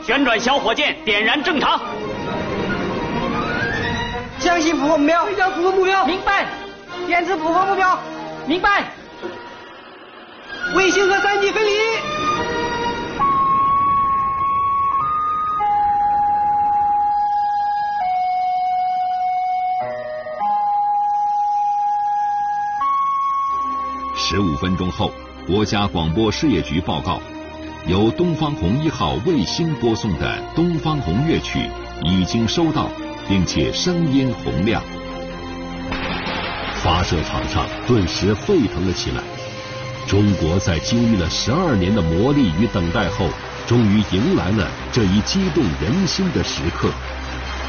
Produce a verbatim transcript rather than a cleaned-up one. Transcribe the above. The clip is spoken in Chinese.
旋转小火箭点燃正常。 向西捕获目标，对焦捕获目标， 明白。 电磁捕获目标， 明白。 卫星和三级分离。 十五分钟后，国家广播事业局报告，由东方红一号卫星播送的东方红乐曲已经收到，并且声音洪亮。发射场上顿时沸腾了起来。中国在经历了十二年的磨砺与等待后，终于迎来了这一激动人心的时刻。